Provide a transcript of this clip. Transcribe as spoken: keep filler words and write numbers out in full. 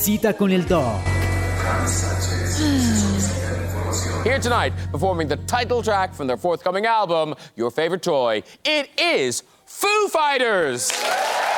Cita con el Dog. Here tonight, performing the title track from their forthcoming album, Your Favorite Toy, it is Foo Fighters!